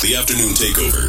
The afternoon takeover.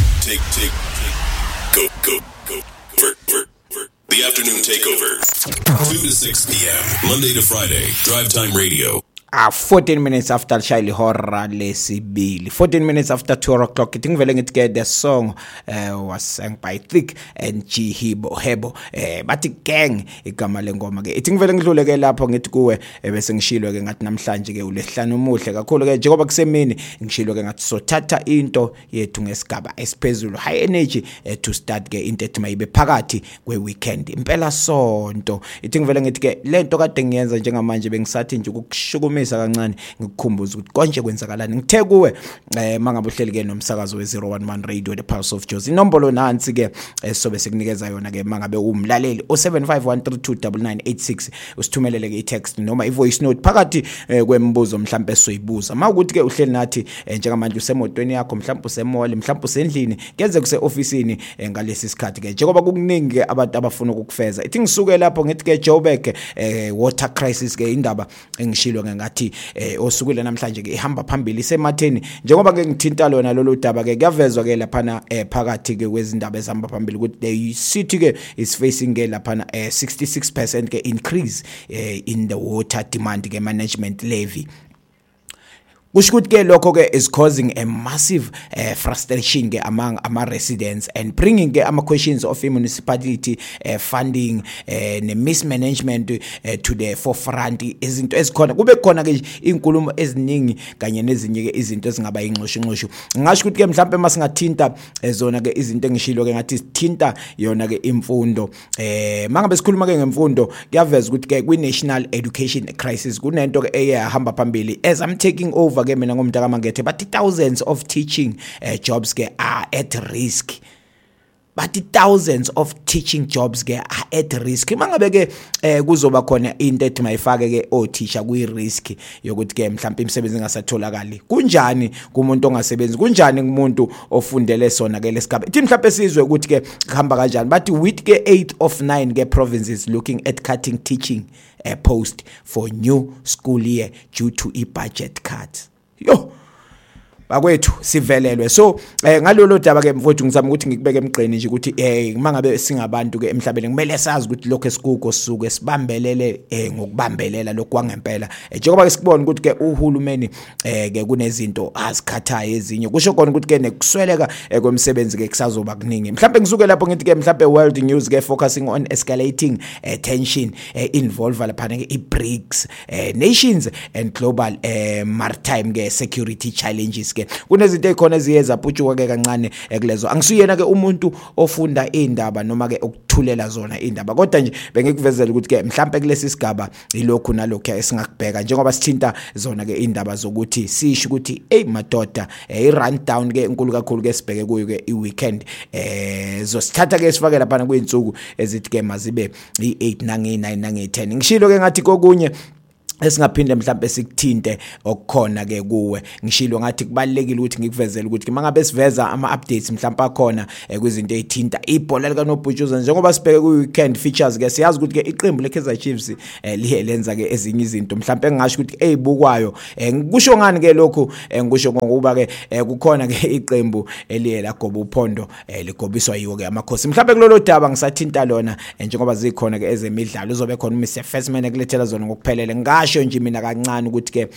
Go. Work. The afternoon takeover. 2 to 6 p.m. Monday to Friday. Drive Time Radio. 14 minutes after Shaili Horra lesibili. 14 minutes after 2 o'clock. I think vele ngithi the song was sung by Thick and G Hebo. Bathi gang igama lengoma ke. I think vele ngidlule ke lapho ngithi kuwe bese ngishilo ke ngathi namhlanje ke ulehlano umuhle kakhulu ke njengoba kusemini ngishilo ke ngathi sothatha into yethu ngesigaba esiphezulu high energy to start ke into ethi mayibe phakathi kwe weekend. Impela sonto. I think vele ngithi ke lento kade ngiyenza njengamanje bengisathi nje ukushukuma kancane ngikukhumbuza ukuthi konke kwenzakalani ngithe kuwe mangabe uhleli ke nomsakazo we011 radio the pulse of Jozi inombolo nansi ke sobe sikunikeza yona ke mangabe umlaleli 0751329986 usithumelele ke i-text noma i-voice note phakathi kwembuzo mhlambe soyibuza mawukuthi ke uhleli nathi njengamanje usemotweni yakho mhlambe usemall mhlambe usendlini kenze kuse officeini ngalesi sikhathi ke njengoba kukuningi ke abantu abafuna ukukufeza ithi ngisuke lapho ngithi ke Joburg water crisis ke indaba engishilo ngathi osukile namhlanje ke ihamba phambili sematheni njengoba ke ngithinta lona lolu daba ke kuyavezwa ke lapha phakathi ke kwezindaba ezihamba phambili ukuthi the city ke is facing ke lapha 66% ke increase in the water demand ke management levy. Kusho ukuthi ke lokho ke is causing a massive frustration ke among ama residents and bringing ke ama questions of municipality funding ne mismanagement to the forefront izinto ezikhona kube khona ke inkulumo eziningi kanye nezinye ke izinto ezingaba ingxoshingxosho ngasho ukuthi ke mhlambe masingathinta zona ke izinto engishilo ke ngathi sithinta yona ke imfundo mangabe sikhuluma ke ngemfundo kuyaveza ukuthi ke kwi national education crisis kunento ke eyahamba phambili as I'm taking over ke mina ngomntaka mangethe but thousands of teaching jobs ke are at risk but thousands of teaching jobs ke are at risk mangabe ke kuzoba khona into ethi mayifake ke othisha kuyi risk yokuthi ke mhlawumbe imisebenzi engasatholakali kunjani kumuntu ongasebenzi kunjani kumuntu ofundele sona ke lesigaba ithi mhlawumbe sizwe ukuthi ke kuhamba kanjani but with ke 8 of 9 ke provinces looking at cutting teaching post for new school year due to budget cuts yo bakwethu sivelelwe so ngalolo daba ke mfowethu ngizama ukuthi ngikubeke emgqeni nje ukuthi mangabe singabantu ke emhlabeni kumele sazi ukuthi lokho esikuko sisuke sibambelele ngokubambelela lokwangempela njengoba ke sikubona ukuthi ke uhulumeni ke kunezinto azikhathayo ezinye kusho khona ukuthi ke nekusweleka kwemisebenzi ke kusazoba kuningi mhlawumbe ngisuke lapho ngithi ke mhlawumbe world news ke focusing on escalating tension involve lapha ke i-BRICS nations and global maritime ke security challenges ke kunezinto ezikhona eziyeza phutshuka ke kancane kulezo angisuyena ke umuntu ofunda indaba noma ke ukuthulela zona indaba kodwa nje bengikuvezela ukuthi ke mhlambe kulesi sigaba ilokhu nalokho esingakubheka njengoba sithinta zona ke indaba zokuthi sisho ukuthi madoda i-rundown ke inkulu kakhulu ke sibheke kuyo ke i-weekend zosithatha ke sifake lapha kweinsuku ezithi ke mazibe i8 nange9 nange10 ngishilo ke ngathi kokunye esingaphinde mhlambe sikuthinte okukhona ke kuwe ngishilo ngathi kubalekile ukuthi ngikuvezele ukuthi mangabe siveza ama updates mhlambe akhona kwizinto ezithinta ibhola lika Nobhutshuza njengoba sibheke ku weekend features ke siyazi ukuthi ke iqembu leKaizer Chiefs liye lenza ke ezinye izinto mhlambe ngingasho ukuthi ezibukwayo ngikusho ngani ke lokho ngikusho ngokuba ke kukhona ke iqembu eliye lagoba uphondo ligobiswa yiwo ke amakhosi mhlambe kulolo daba ngisathinta lona njengoba zikhona ke ezemidlalo uzobe khona Mr Firstman ekulethela zona ngokuphelele ngasho nje mina kancane ukuthi ke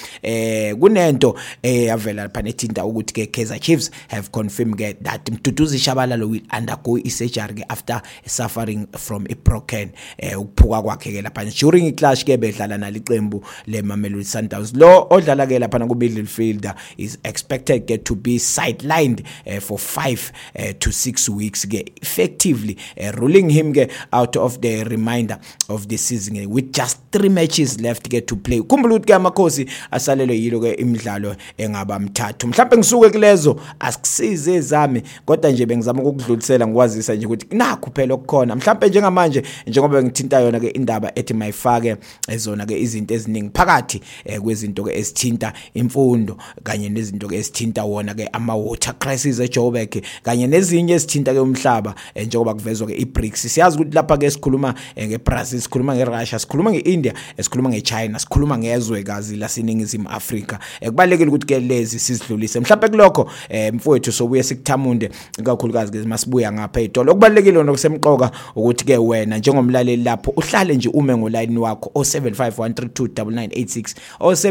kunento avela lapha nethinta ukuthi ke Kaizer Chiefs have confirmed ke that Mduduzi Shabalala will undergo surgery ke after suffering from a broken ukuphuka kwakhe ke lapha during iclash ke bedlala naliqembu le Mamelodi Sundowns lo odlala ke lapha ku midfielder is expected ke to be sidelined for 5 to 6 weeks ke effectively ruling him ke out of the remainder of the season with just 3 matches left ke to play khumbula ukuthi ke amakhosi asalelwe yilo ke imidlalo engaba mthathu mhlawumbe ngisuke kulezo asikusize ezami kodwa nje bengizama ukudlulisela ngikwazisa nje ukuthi nakho phela okukhona mhlawumbe njengamanje njengoba ngithinta yona ke indaba ethi mayifake ezona ke izinto eziningi phakathi kwezinto ke esithinta imfundo kanye nezinto ke esithinta wona ke ama water crisis eJoburg kanye nezinye esithinta ke umhlaba njengoba kuvezwa ke iBRICS siyazi ukuthi lapha ke sikhuluma ngeBrazil sikhuluma ngeRussia sikhuluma ngeindia sikhuluma ngeChina sikhuluma ngezwekazi laseningizimu Afrika. Kubalekile ukuthi ke lezi sizidlulise mhlawumbe kulokho mfowethu sobuye sikuthamunde kakhulukazi ke masibuya ngapha eDolo. Okubalekile nokusemqoka ukuthi ke wena njengomlaleli lapho uhlale nje ume ngoline wakho 0751329986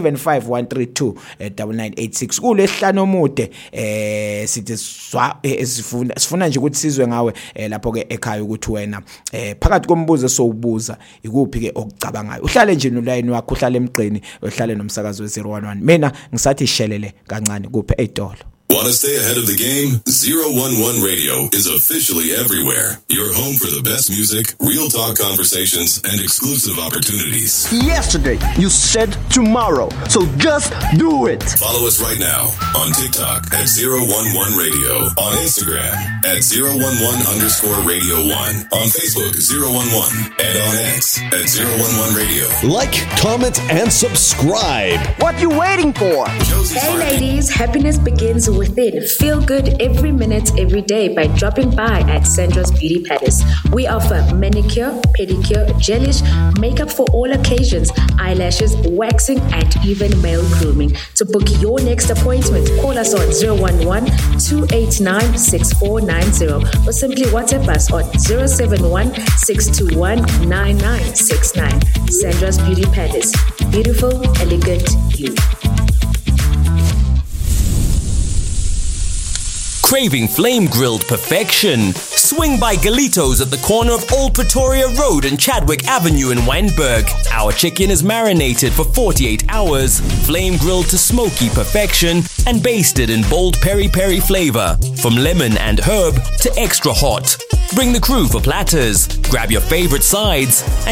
0751329986 kulesihlanu omude sithi sifuna nje ukuthi sizwe ngawe lapho ke ekhaya ukuthi wena phakathi kombuzo sowubuza ikuphi ke okucabangayo. Uhlale nje noline wakho uhlale emgqini uhlale nomsakazo we011. Mina ngisathi shelele kancane kuphe eDolo. Want to stay ahead of the game? 011 Radio is officially everywhere. Your home for the best music, real talk conversations, and exclusive opportunities. Yesterday, you said tomorrow. So just do it. Follow us right now on TikTok at 011 Radio, on Instagram at 011_Radio1, on Facebook 011, and on X at 011 Radio. Like, comment, and subscribe. What you waiting for? Hey ladies, happiness begins within. Feel good every minute, every day by dropping by at Sandra's Beauty Palace. We offer manicure, pedicure, gelish, makeup for all occasions, eyelashes, waxing, and even male grooming. To book your next appointment, call us on 011-289-6490 or simply WhatsApp us on 071-621-9969. Sandra's Beauty Palace. Beautiful, elegant you. Craving flame-grilled perfection? Swing by Galitos at the corner of Old Pretoria Road and Chadwick Avenue in Wynberg. Our chicken is marinated for 48 hours, flame-grilled to smoky perfection, and basted in bold peri-peri flavor, from lemon and herb to extra hot. Bring the crew for platters, grab your favorite sides, and